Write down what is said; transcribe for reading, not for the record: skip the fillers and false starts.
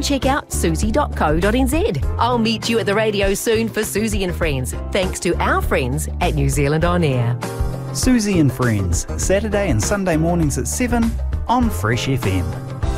check out susie.co.nz. I'll meet you at the radio soon for Susie and Friends, thanks to our friends at New Zealand On Air. Susie and Friends, Saturday and Sunday mornings at 7 on Fresh FM.